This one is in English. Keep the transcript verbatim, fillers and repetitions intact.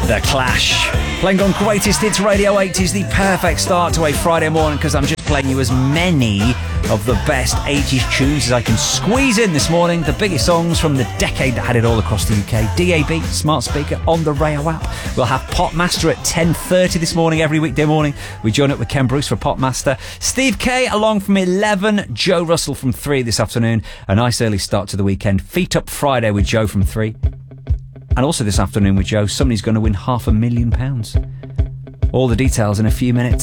The Clash. Playing on Greatest Hits Radio eighties, the perfect start to a Friday morning, because I'm just playing you as many of the best eighties tunes as I can squeeze in this morning. The biggest songs from the decade that had it all across the U K. D A B, smart speaker, on the Rayo app. We'll have Pop Master at ten thirty this morning, every weekday morning. We join up with Ken Bruce for Pop Master. Steve K along from eleven. Joe Russell from three this afternoon. A nice early start to the weekend. Feet Up Friday with Joe from three. And also this afternoon with Joe, somebody's going to win half a million pounds. All the details in a few minutes.